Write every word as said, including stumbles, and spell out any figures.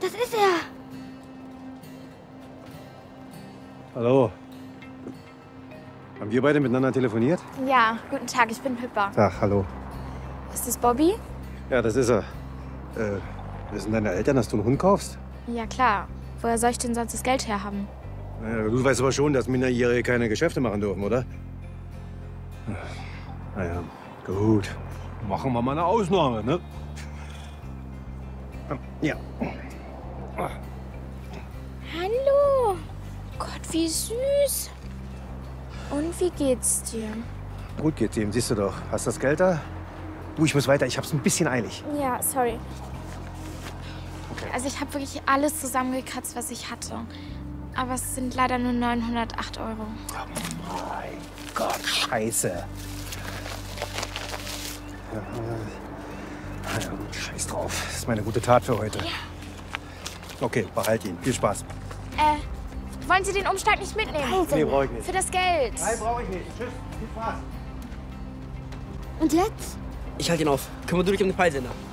Das ist er. Hallo. Haben wir beide miteinander telefoniert? Ja, guten Tag, ich bin Pippa. Ach, hallo. Ist das Bobby? Ja, das ist er. Äh, wissen deine Eltern, dass du einen Hund kaufst? Ja, klar. Woher soll ich denn sonst das Geld herhaben? Naja, du weißt aber schon, dass Minderjährige keine Geschäfte machen dürfen, oder? Naja, gut. Machen wir mal eine Ausnahme, ne? Ja. Hallo. Gott, wie süß. Und wie geht's dir? Gut geht's ihm, siehst du doch. Hast das Geld da? Du, ich muss weiter. Ich hab's ein bisschen eilig. Ja, sorry. Also ich habe wirklich alles zusammengekratzt, was ich hatte. Aber es sind leider nur neunhundertacht Euro. Oh mein Gott, scheiße. Ja, ja, gut, scheiß drauf. Das ist meine gute Tat für heute. Ja. Okay, behalt ihn. Viel Spaß. Äh, wollen Sie den Umschlag nicht mitnehmen? Nee, brauch ich nicht. Für das Geld. Nein, brauche ich nicht. Tschüss. Viel Spaß. Und jetzt? Ich halte ihn auf. Kümmere du dich um den Peilsender.